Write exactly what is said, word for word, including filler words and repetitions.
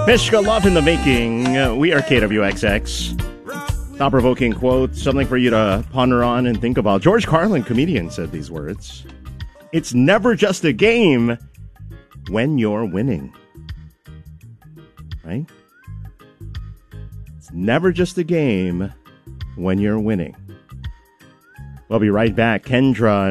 Mishka, Love in the Making. Uh, we are K W X X. Thought-provoking quote, something for you to ponder on and think about. George Carlin, comedian, said these words. It's never just a game when you're winning. Right? It's never just a game when you're winning. We'll be right back. Kendra